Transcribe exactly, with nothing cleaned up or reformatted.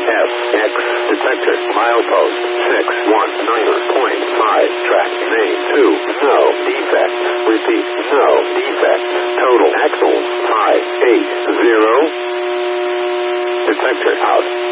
F X. Detector. Milepost. six one nine point five. Track name two. No defect. Repeat. No defect. Total axles. five eight zero. Detector out.